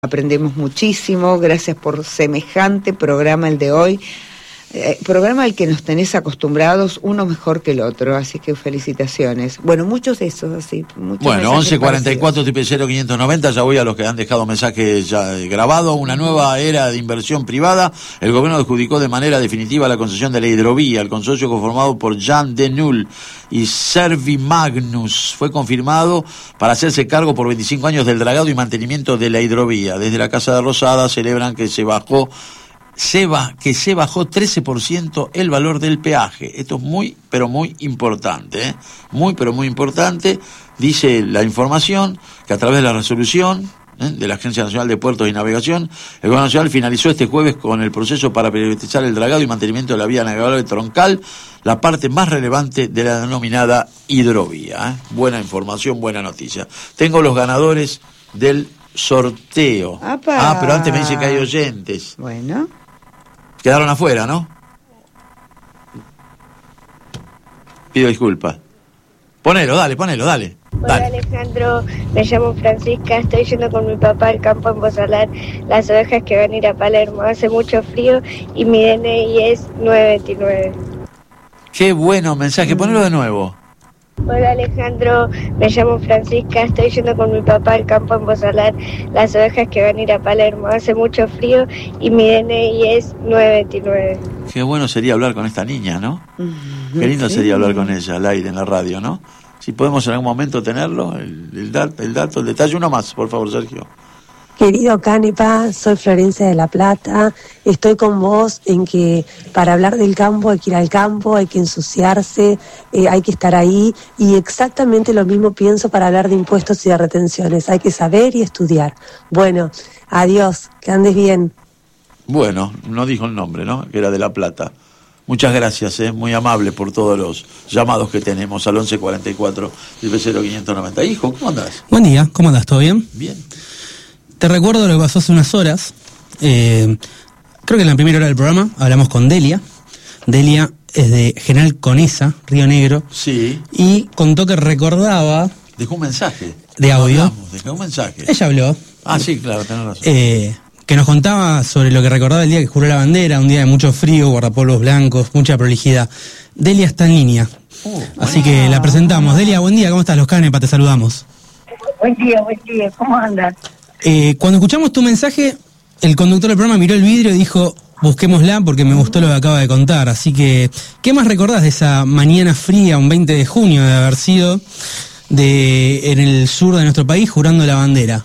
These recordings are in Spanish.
Aprendemos muchísimo, gracias por semejante programa el de hoy, programa al que nos tenés acostumbrados, uno mejor que el otro, así que felicitaciones. Bueno, muchos de esos, así. Bueno, 1144 590, ya voy a los que han dejado mensajes ya grabado. Una nueva era de inversión privada. El gobierno adjudicó de manera definitiva la concesión de la hidrovía. El consorcio conformado por Jan de Null y Servimagnus fue confirmado para hacerse cargo por 25 años del dragado y mantenimiento de la hidrovía. Desde la Casa de Rosada celebran que se bajó 13% el valor del peaje. Esto es muy, pero muy importante, ¿eh? Muy, pero muy importante. Dice la información que a través de la resolución de la Agencia Nacional de Puertos y Navegación, el Gobierno Nacional finalizó este jueves con el proceso para privatizar el dragado y mantenimiento de la vía navegable troncal, la parte más relevante de la denominada hidrovía, ¿eh? Buena información, buena noticia. Tengo los ganadores del sorteo. ¡Apa! Pero antes me dice que hay oyentes. Bueno. Quedaron afuera, ¿no? Pido disculpas. Ponelo, dale. Hola Alejandro, me llamo Francisca, estoy yendo con mi papá al campo en Bozalar, las ovejas que van a ir a Palermo, hace mucho frío y mi DNI es 929. Qué bueno mensaje, ponelo de nuevo. Hola Alejandro, me llamo Francisca, estoy yendo con mi papá al campo en Bozalar, las ovejas que van a ir a Palermo, hace mucho frío y mi DNI es 929. Qué bueno sería hablar con esta niña, ¿no? Qué lindo sería hablar con ella al aire en la radio, ¿no? Si podemos en algún momento tenerlo, el dato, el detalle. Uno más, por favor, Sergio. Querido Canepa, soy Florencia de La Plata, estoy con vos en que para hablar del campo hay que ir al campo, hay que ensuciarse, hay que estar ahí, y exactamente lo mismo pienso para hablar de impuestos y de retenciones, hay que saber y estudiar. Bueno, adiós, que andes bien. Bueno, no dijo el nombre, ¿no? Que era de La Plata. Muchas gracias, muy amable por todos los llamados que tenemos al 1144 590. Hijo, ¿cómo andás? Buen día, ¿cómo andás? ¿Todo bien? Bien. Te recuerdo lo que pasó hace unas horas. Creo que en la primera hora del programa hablamos con Delia. Delia es de General Conesa, Río Negro. Sí. Y contó que recordaba... Dejó un mensaje. De audio. Dejó un mensaje. Ella habló. Ah, sí, claro, tenés razón. Que nos contaba sobre lo que recordaba el día que juró la bandera, un día de mucho frío, guardapolvos blancos, mucha prolijidad. Delia está en línea. Así que la presentamos. Delia, buen día, ¿cómo estás? Los Canepa, te saludamos. Buen día, ¿cómo andas? Cuando escuchamos tu mensaje, el conductor del programa miró el vidrio y dijo, busquémosla porque me gustó lo que acaba de contar. Así que, ¿qué más recordás de esa mañana fría, un 20 de junio de haber sido en el sur de nuestro país, jurando la bandera?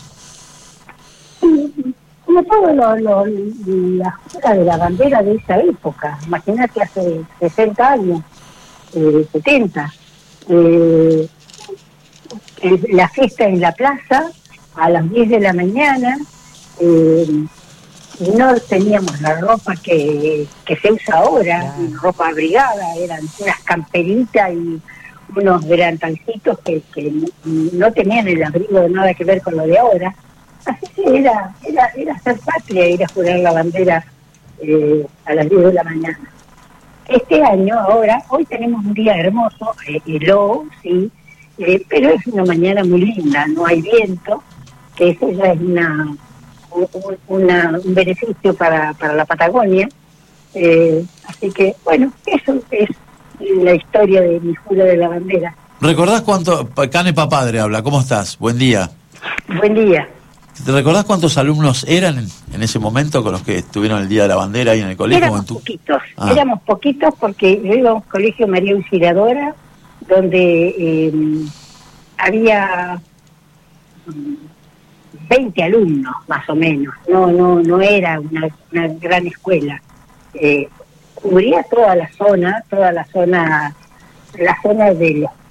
Como todo la jura de la bandera de esa época, imagínate hace 60 años, 70, la fiesta en la plaza a las 10 de la mañana, no teníamos la ropa que se usa ahora, ropa abrigada, eran unas camperitas y unos delantalcitos que no tenían el abrigo de nada que ver con lo de ahora. Así que era ser patria, ir a jurar la bandera a las 10 de la mañana. Este año, hoy tenemos un día hermoso, heló, sí, pero es una mañana muy linda, no hay viento, que eso ya es un beneficio para la Patagonia. Así que, bueno, eso es la historia de mi jura de la bandera. ¿Recordás cuánto... Canepa Padre habla, ¿cómo estás? Buen día. Buen día. ¿Te recordás cuántos alumnos eran en ese momento con los que estuvieron el Día de la Bandera ahí en el colegio? Éramos poquitos porque yo iba a un colegio María Auxiliadora, donde había 20 alumnos, más o menos. No era una gran escuela. Cubría toda la zona de los